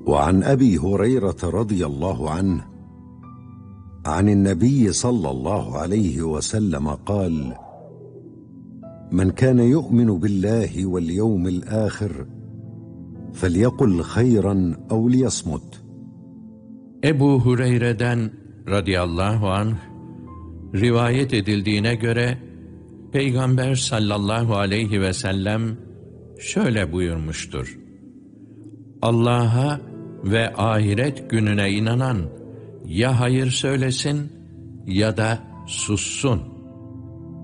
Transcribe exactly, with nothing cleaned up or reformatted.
وعن أبي هريرة رضي الله عنه عن النبي صلى الله عليه وسلم قال: من كان يؤمن بالله واليوم الآخر فليقل خيرا أو ليصمت. Ebu Hureyre'den radıyallahu anh rivayet edildiğine göre Peygamber sallallahu aleyhi ve sellem şöyle buyurmuştur: Allah'a ve ahiret gününe inanan ya hayır söylesin ya da sussun.